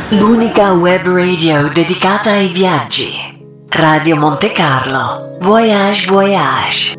L'unica web radio dedicata ai viaggi. Radio Monte Carlo. Voyage Voyage.